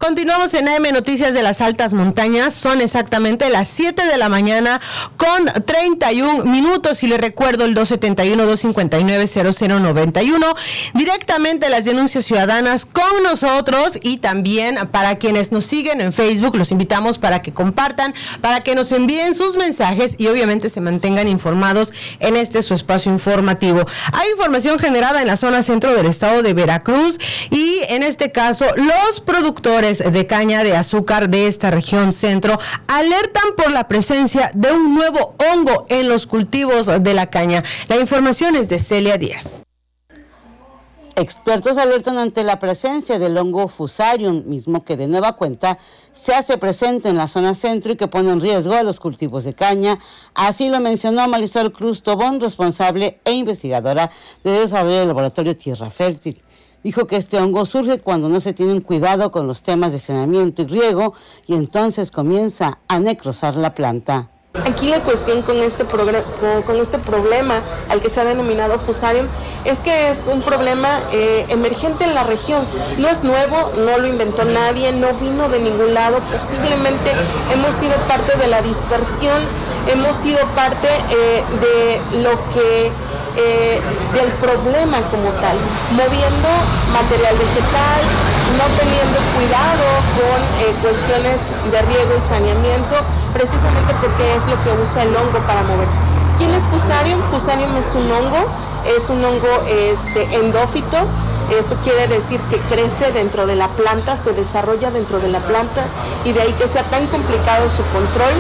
Continuamos en AM Noticias de las Altas Montañas. Son exactamente las 7 de la mañana con 31 minutos. Y le recuerdo el 271-259-0091. Directamente las denuncias ciudadanas con nosotros, y también para quienes nos siguen en Facebook, los invitamos para que compartan, para que nos envíen sus mensajes y obviamente se mantengan informados en este su espacio informativo. Hay información generada en la zona centro del estado de Veracruz, y en este caso los productores de caña de azúcar de esta región centro alertan por la presencia de un nuevo hongo en los cultivos de la caña. La información es de Celia Díaz. Expertos alertan ante la presencia del hongo Fusarium, mismo que de nueva cuenta se hace presente en la zona centro y que pone en riesgo a los cultivos de caña. Así lo mencionó Marisol Cruz Tobón, responsable e investigadora de desarrollo del laboratorio Tierra Fértil. Dijo que este hongo surge cuando no se tienen cuidado con los temas de saneamiento y riego, y entonces comienza a necrosar la planta. Aquí la cuestión con este problema al que se ha denominado Fusarium es que es un problema emergente en la región. No es nuevo, no lo inventó nadie, no vino de ningún lado. Posiblemente hemos sido parte de la dispersión, hemos sido parte de lo que del problema como tal, moviendo material vegetal, no teniendo cuidado con cuestiones de riego y saneamiento, precisamente porque es lo que usa el hongo para moverse. ¿Quién es Fusarium? Fusarium es un hongo endófito. Eso quiere decir que crece dentro de la planta, se desarrolla dentro de la planta, y de ahí que sea tan complicado su control.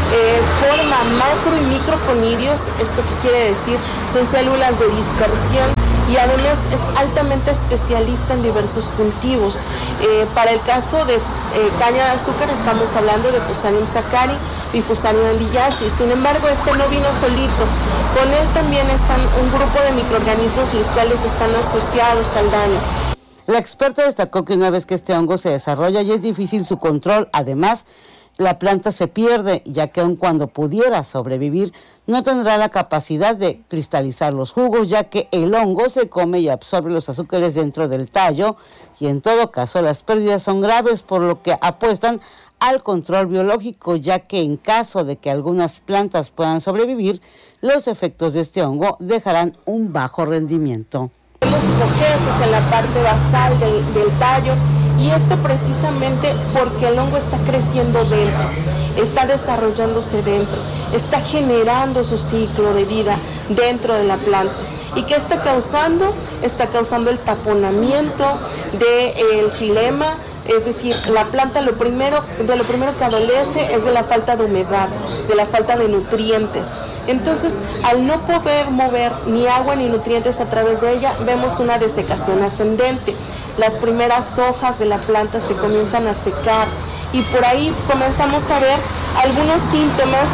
Forma macro y microconidios. ¿Esto qué quiere decir? Son células de dispersión, y además es altamente especialista en diversos cultivos. Para el caso de caña de azúcar estamos hablando de Fusarium sakari y Fusarium andillaceae. Sin embargo, este no vino solito. Con él también están un grupo de microorganismos los cuales están asociados al daño. La experta destacó que una vez que este hongo se desarrolla ya es difícil su control. Además, la planta se pierde, ya que aun cuando pudiera sobrevivir, no tendrá la capacidad de cristalizar los jugos, ya que el hongo se come y absorbe los azúcares dentro del tallo, y en todo caso las pérdidas son graves, por lo que apuestan al control biológico, ya que en caso de que algunas plantas puedan sobrevivir, los efectos de este hongo dejarán un bajo rendimiento. Los cojeces en la parte basal del tallo, y esto precisamente porque el hongo está creciendo dentro, está desarrollándose dentro, está generando su ciclo de vida dentro de la planta. ¿Y qué está causando? Está causando el taponamiento del xilema. Es decir, la planta lo primero que adolece es de la falta de humedad, de la falta de nutrientes. Entonces, al no poder mover ni agua ni nutrientes a través de ella, vemos una desecación ascendente. Las primeras hojas de la planta se comienzan a secar, y por ahí comenzamos a ver algunos síntomas.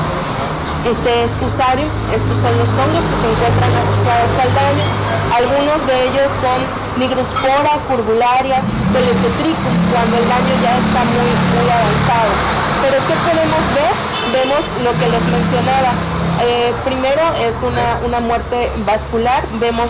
Este es Fusarium, estos son los hongos que se encuentran asociados al daño. Algunos de ellos son Nigrospora, Curbularia, Pelepetricum, cuando el daño ya está muy avanzado. Pero ¿qué podemos ver? Vemos lo que les mencionaba. Primero es una muerte vascular, vemos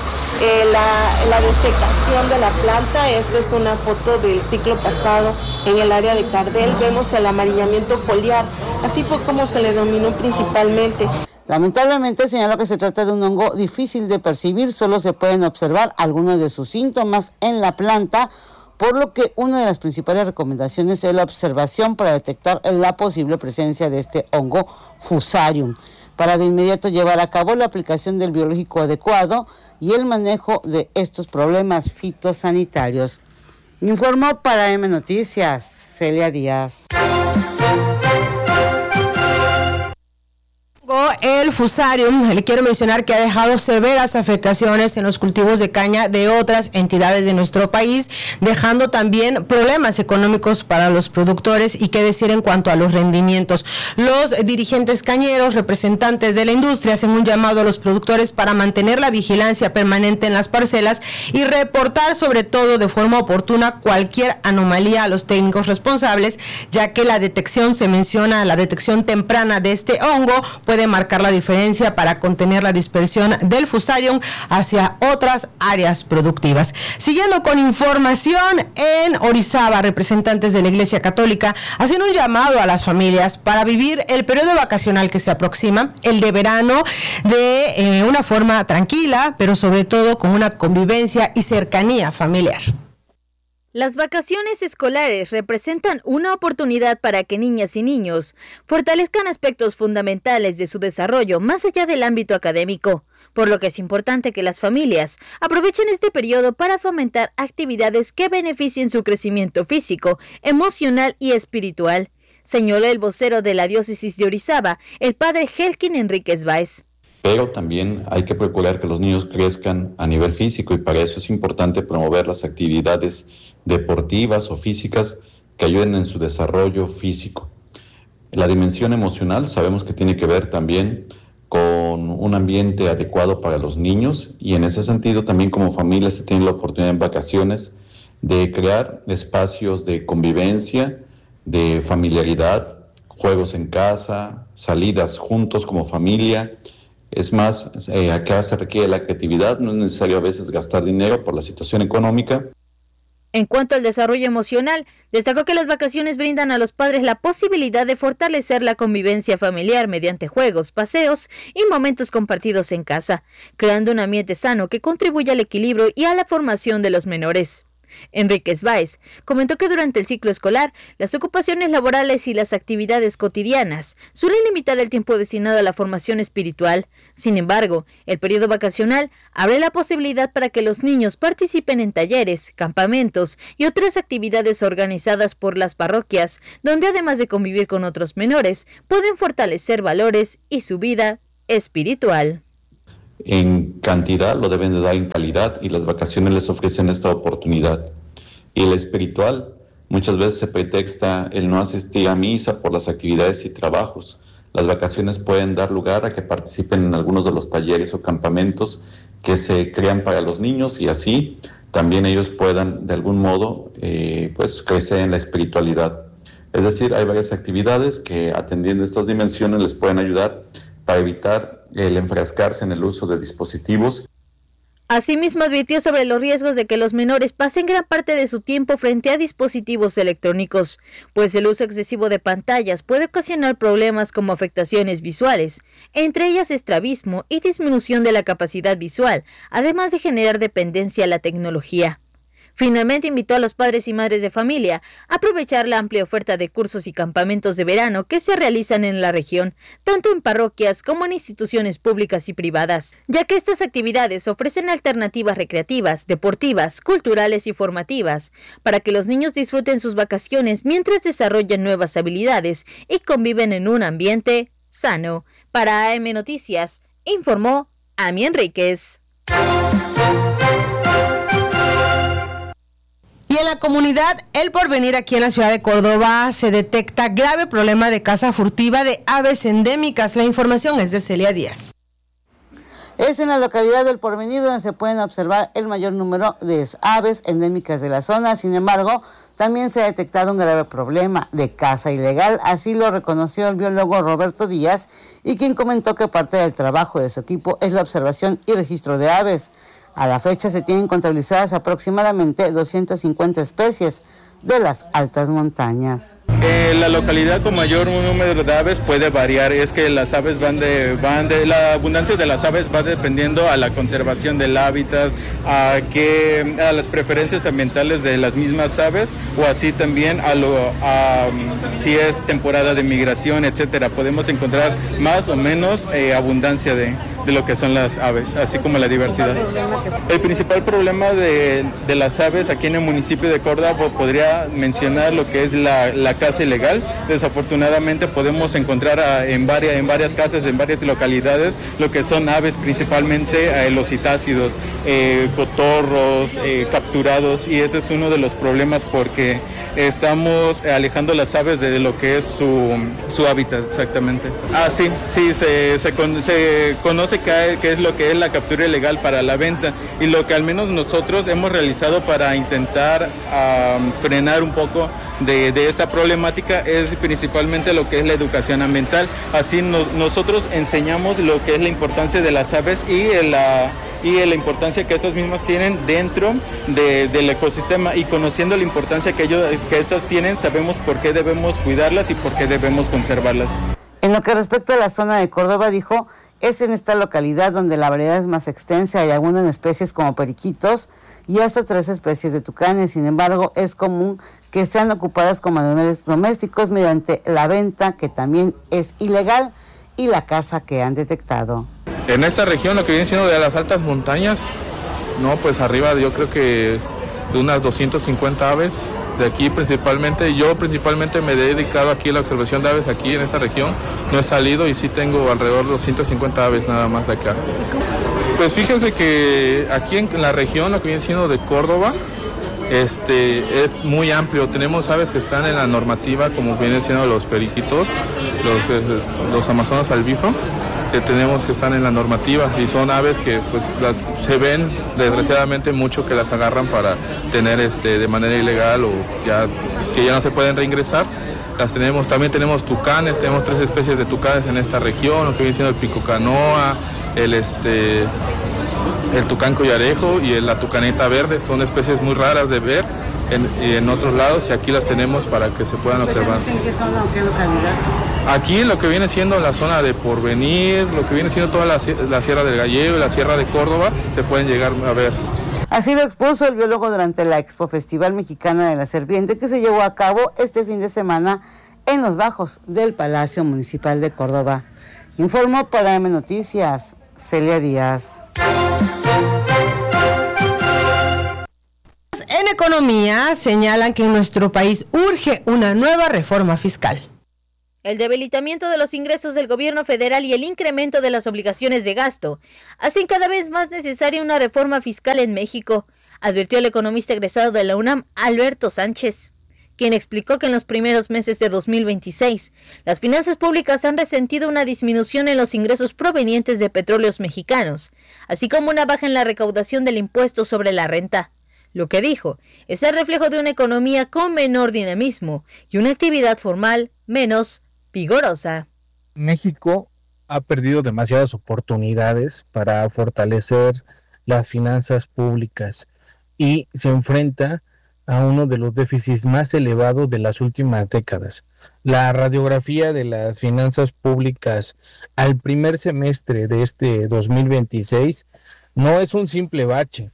la desecación de la planta. Esta es una foto del ciclo pasado en el área de Cardel. Vemos el amarillamiento foliar, así fue como se le dominó principalmente. Lamentablemente señaló que se trata de un hongo difícil de percibir, solo se pueden observar algunos de sus síntomas en la planta, por lo que una de las principales recomendaciones es la observación para detectar la posible presencia de este hongo Fusarium, para de inmediato llevar a cabo la aplicación del biológico adecuado y el manejo de estos problemas fitosanitarios. Informó para AM Noticias, Celia Díaz. El Fusarium, le quiero mencionar que ha dejado severas afectaciones en los cultivos de caña de otras entidades de nuestro país, dejando también problemas económicos para los productores, y qué decir en cuanto a los rendimientos. Los dirigentes cañeros, representantes de la industria, hacen un llamado a los productores para mantener la vigilancia permanente en las parcelas y reportar sobre todo de forma oportuna cualquier anomalía a los técnicos responsables, ya que la detección, se menciona, la detección temprana de este hongo puede puede marcar la diferencia para contener la dispersión del Fusarium hacia otras áreas productivas. Siguiendo con información, en Orizaba, representantes de la Iglesia Católica hacen un llamado a las familias para vivir el periodo vacacional que se aproxima, el de verano, de una forma tranquila, pero sobre todo con una convivencia y cercanía familiar. Las vacaciones escolares representan una oportunidad para que niñas y niños fortalezcan aspectos fundamentales de su desarrollo más allá del ámbito académico, por lo que es importante que las familias aprovechen este periodo para fomentar actividades que beneficien su crecimiento físico, emocional y espiritual, señaló el vocero de la diócesis de Orizaba, el padre Helkin Enríquez Báez. Pero también hay que procurar que los niños crezcan a nivel físico y para eso es importante promover las actividades deportivas o físicas que ayuden en su desarrollo físico. La dimensión emocional sabemos que tiene que ver también con un ambiente adecuado para los niños y en ese sentido también como familia se tiene la oportunidad en vacaciones de crear espacios de convivencia, de familiaridad, juegos en casa, salidas juntos como familia. Es más, acá se requiere la creatividad, no es necesario a veces gastar dinero por la situación económica. En cuanto al desarrollo emocional, destacó que las vacaciones brindan a los padres la posibilidad de fortalecer la convivencia familiar mediante juegos, paseos y momentos compartidos en casa, creando un ambiente sano que contribuye al equilibrio y a la formación de los menores. Enríquez Báez comentó que durante el ciclo escolar, las ocupaciones laborales y las actividades cotidianas suelen limitar el tiempo destinado a la formación espiritual. Sin embargo, el periodo vacacional abre la posibilidad para que los niños participen en talleres, campamentos y otras actividades organizadas por las parroquias, donde además de convivir con otros menores, pueden fortalecer valores y su vida espiritual. En cantidad lo deben de dar en calidad y las vacaciones les ofrecen esta oportunidad. Y el espiritual, muchas veces se pretexta el no asistir a misa por las actividades y trabajos. Las vacaciones pueden dar lugar a que participen en algunos de los talleres o campamentos que se crean para los niños y así también ellos puedan de algún modo crecer en la espiritualidad. Es decir, hay varias actividades que atendiendo estas dimensiones les pueden ayudar para evitar el enfrascarse en el uso de dispositivos. Asimismo, advirtió sobre los riesgos de que los menores pasen gran parte de su tiempo frente a dispositivos electrónicos, pues el uso excesivo de pantallas puede ocasionar problemas como afectaciones visuales, entre ellas estrabismo y disminución de la capacidad visual, además de generar dependencia a la tecnología. Finalmente invitó a los padres y madres de familia a aprovechar la amplia oferta de cursos y campamentos de verano que se realizan en la región, tanto en parroquias como en instituciones públicas y privadas, ya que estas actividades ofrecen alternativas recreativas, deportivas, culturales y formativas, para que los niños disfruten sus vacaciones mientras desarrollan nuevas habilidades y conviven en un ambiente sano. Para AM Noticias, informó Ami Enríquez. Y en la comunidad El Porvenir, aquí en la ciudad de Córdoba, se detecta grave problema de caza furtiva de aves endémicas. La información es de Celia Díaz. Es en la localidad del Porvenir donde se pueden observar el mayor número de aves endémicas de la zona. Sin embargo, también se ha detectado un grave problema de caza ilegal. Así lo reconoció el biólogo Roberto Díaz, y quien comentó que parte del trabajo de su equipo es la observación y registro de aves. A la fecha se tienen contabilizadas aproximadamente 250 especies de las altas montañas. La localidad con mayor número de aves puede variar, es que las aves la abundancia de las aves va dependiendo a la conservación del hábitat, a las preferencias ambientales de las mismas aves, o así también si es temporada de migración, etcétera. Podemos encontrar más o menos abundancia de lo que son las aves, así como la diversidad. El principal problema de las aves aquí en el municipio de Córdoba podría mencionar lo que es la caza ilegal. Desafortunadamente podemos encontrar en varias casas, en varias localidades, lo que son aves, principalmente los citácidos, cotorros, capturados, y ese es uno de los problemas porque estamos alejando las aves de lo que es su hábitat exactamente. Sí, se conoce se cae qué es lo que es la captura ilegal para la venta, y lo que al menos nosotros hemos realizado para intentar frenar un poco de esta problemática es principalmente lo que es la educación ambiental. Así nosotros enseñamos lo que es la importancia de las aves y la importancia que estas mismas tienen dentro del ecosistema, y conociendo la importancia que estas tienen, sabemos por qué debemos cuidarlas y por qué debemos conservarlas. En lo que respecta a la zona de Córdoba, dijo, es en esta localidad donde la variedad es más extensa. Hay algunas especies como periquitos y hasta 3 especies de tucanes. Sin embargo, es común que sean ocupadas como animales domésticos mediante la venta, que también es ilegal, y la caza que han detectado. En esta región, lo que viene siendo de las altas montañas, no, pues arriba yo creo que de unas 250 aves de aquí principalmente. Yo principalmente me he dedicado aquí a la observación de aves aquí en esta región. No he salido y sí tengo alrededor de 250 aves nada más de acá. Pues fíjense que aquí en la región, lo que viene siendo de Córdoba, es muy amplio. Tenemos aves que están en la normativa, como vienen siendo los periquitos, los amazonas albífros, que tenemos que están en la normativa, y son aves que pues se ven desgraciadamente mucho que las agarran para tener de manera ilegal, o que ya no se pueden reingresar. Las tenemos, también tenemos tucanes, tenemos 3 especies de tucanes en esta región, lo que viene siendo el pico canoa, el tucán collarejo y la tucaneta verde. Son especies muy raras de ver en otros lados, y aquí las tenemos para que se puedan observar. ¿En qué zona o qué localidad? Aquí lo que viene siendo la zona de Porvenir, lo que viene siendo toda la Sierra del Gallego y la Sierra de Córdoba, se pueden llegar a ver. Así lo expuso el biólogo durante la Expo Festival Mexicana de la Serpiente, que se llevó a cabo este fin de semana en los bajos del Palacio Municipal de Córdoba. Informó para M Noticias, Celia Díaz. En economía señalan que en nuestro país urge una nueva reforma fiscal. El debilitamiento de los ingresos del gobierno federal y el incremento de las obligaciones de gasto hacen cada vez más necesaria una reforma fiscal en México, advirtió el economista egresado de la UNAM, Alberto Sánchez, quien explicó que en los primeros meses de 2026, las finanzas públicas han resentido una disminución en los ingresos provenientes de petróleos mexicanos, así como una baja en la recaudación del impuesto sobre la renta. Lo que dijo es el reflejo de una economía con menor dinamismo y una actividad formal menos vigorosa. México ha perdido demasiadas oportunidades para fortalecer las finanzas públicas y se enfrenta a uno de los déficits más elevados de las últimas décadas. La radiografía de las finanzas públicas al primer semestre de este 2026 no es un simple bache,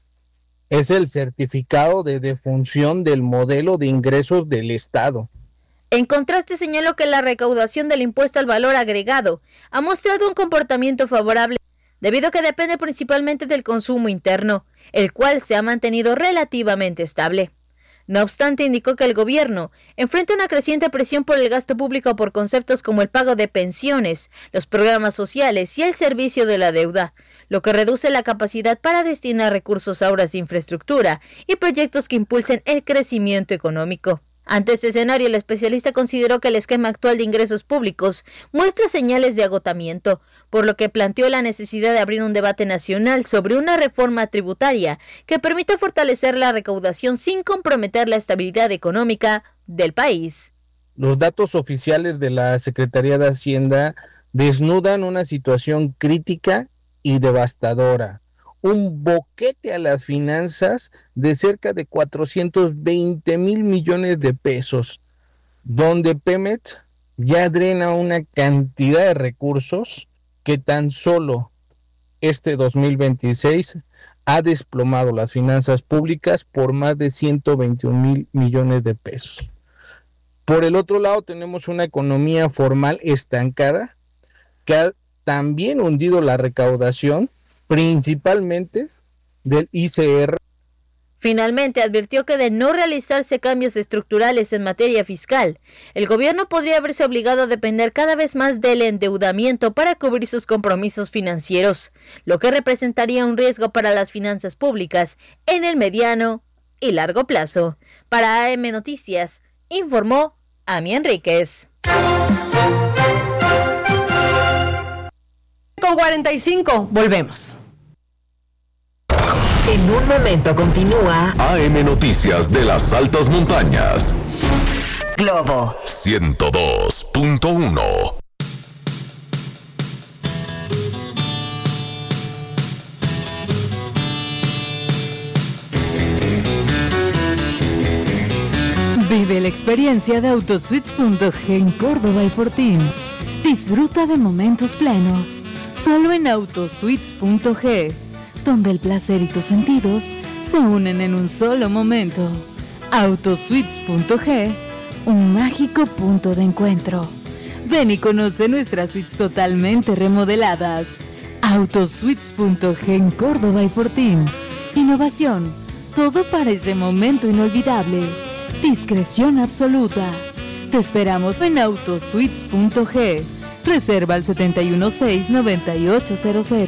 es el certificado de defunción del modelo de ingresos del Estado. En contraste, señaló que la recaudación del impuesto al valor agregado ha mostrado un comportamiento favorable, debido a que depende principalmente del consumo interno, el cual se ha mantenido relativamente estable. No obstante, indicó que el gobierno enfrenta una creciente presión por el gasto público por conceptos como el pago de pensiones, los programas sociales y el servicio de la deuda, lo que reduce la capacidad para destinar recursos a obras de infraestructura y proyectos que impulsen el crecimiento económico. Ante este escenario, el especialista consideró que el esquema actual de ingresos públicos muestra señales de agotamiento, por lo que planteó la necesidad de abrir un debate nacional sobre una reforma tributaria que permita fortalecer la recaudación sin comprometer la estabilidad económica del país. Los datos oficiales de la Secretaría de Hacienda desnudan una situación crítica y devastadora. Un boquete a las finanzas de cerca de 420 mil millones de pesos, donde Pemex ya drena una cantidad de recursos que tan solo este 2026 ha desplomado las finanzas públicas por más de 121 mil millones de pesos. Por el otro lado, tenemos una economía formal estancada que ha también hundido la recaudación, principalmente del ICR. Finalmente, advirtió que de no realizarse cambios estructurales en materia fiscal, el gobierno podría verse obligado a depender cada vez más del endeudamiento para cubrir sus compromisos financieros, lo que representaría un riesgo para las finanzas públicas en el mediano y largo plazo. Para AM Noticias, informó Ami Enríquez. 7:45, volvemos. En un momento continúa AM Noticias de las Altas Montañas. Globo 102.1. Vive la experiencia de Autosuites.g en Córdoba y Fortín. Disfruta de momentos plenos, solo en Autosuites.g, donde el placer y tus sentidos se unen en un solo momento. Autosuites.g, un mágico punto de encuentro. Ven y conoce nuestras suites totalmente remodeladas. Autosuites.g en Córdoba y Fortín. Innovación, todo para ese momento inolvidable. Discreción absoluta. Te esperamos en Autosuites.g. Reserva al 716-9800.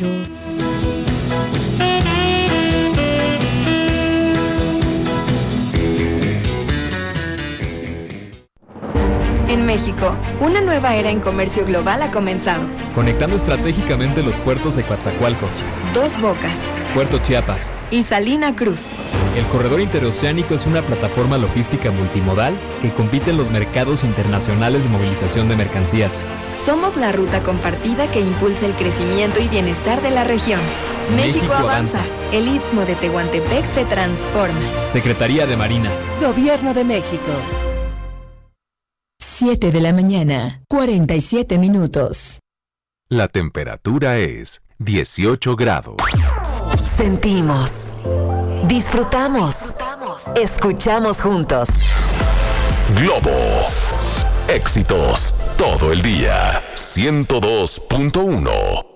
En México, una nueva era en comercio global ha comenzado. Conectando estratégicamente los puertos de Coatzacoalcos, Dos Bocas, Puerto Chiapas y Salina Cruz. El corredor interoceánico es una plataforma logística multimodal que compite en los mercados internacionales de movilización de mercancías. Somos la ruta compartida que impulsa el crecimiento y bienestar de la región. México avanza. El Istmo de Tehuantepec se transforma. Secretaría de Marina. Gobierno de México. 7 de la mañana, 47 minutos. La temperatura es 18 grados. Sentimos, disfrutamos, escuchamos juntos. Globo. Éxitos todo el día. 102.1.